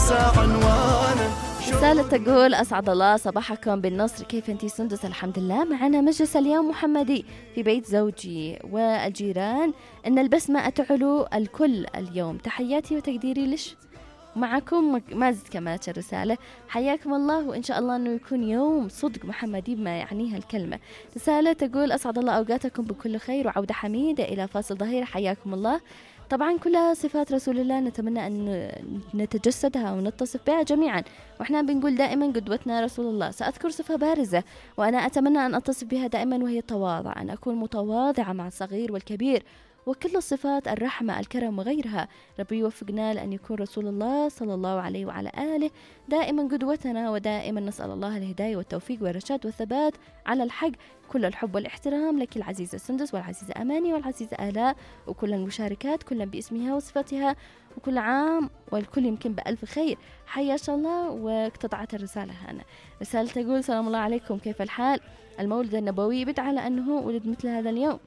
واسع عنوانا. رسالة تقول أسعد الله صباحكم بالنصر، كيف أنتي سندس؟ الحمد لله. معنا مجلس اليوم محمدي في بيت زوجي والجيران، إن البسمة تعلو الكل اليوم، تحياتي وتقديري لش معكم. ما زلت كملت الرسالة، حياكم الله، وإن شاء الله أنه يكون يوم صدق محمدي بما يعنيها الكلمة. رسالة تقول أسعد الله أوقاتكم بكل خير وعودة حميدة إلى فاصل ظهيرة، حياكم الله. طبعا كلها صفات رسول الله نتمنى أن نتجسدها ونتصف بها جميعا، وإحنا بنقول دائما قدوتنا رسول الله. سأذكر صفة بارزة وأنا أتمنى أن أتصف بها دائما، وهي التواضع، أن أكون متواضعة مع الصغير والكبير، وكل الصفات، الرحمة، الكرم وغيرها. ربي يوفقنا لأن يكون رسول الله صلى الله عليه وعلى آله دائما قدوتنا، ودائما نسأل الله الهداية والتوفيق والرشاد والثبات على الحق. كل الحب والاحترام لك العزيزة سندس والعزيزة أماني والعزيزة آلاء وكل المشاركات كل باسمها وصفتها، وكل عام والكل يمكن بألف خير. حياك الله. واقتطعت الرسالة هنا. رسالة تقول سلام الله عليكم، كيف الحال؟ المولد النبوي بدعة لأنه ولد مثل هذا اليوم،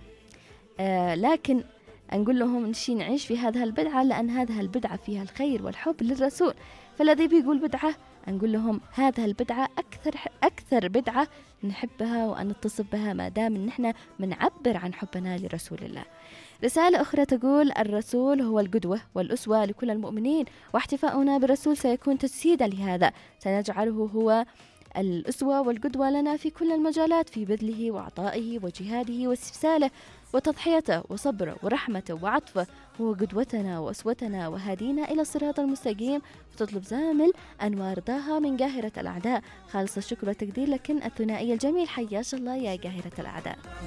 لكن نقول لهم نشي نعيش في هذه البدعة، لأن هذه البدعة فيها الخير والحب للرسول. فالذي بيقول بدعة نقول لهم هذه البدعة أكثر بدعة نحبها وأن نتصف بها، ما دام إن إحنا منعبر عن حبنا لرسول الله. رسالة أخرى تقول الرسول هو القدوة والأسوة لكل المؤمنين، واحتفاؤنا بالرسول سيكون تجسيدا لهذا، سنجعله هو الأسوة والقدوة لنا في كل المجالات، في بذله وعطائه وجهاده واستفساله وتضحيته وصبره ورحمته وعطفه. هو قدوتنا وأسوتنا وهدينا إلى الصراط المستقيم، وتطلب زامل أنوار ضاها من قاهرة الأعداء. خالص الشكر والتقدير لكن الثنائي الجميل، حياش الله يا قاهرة الأعداء.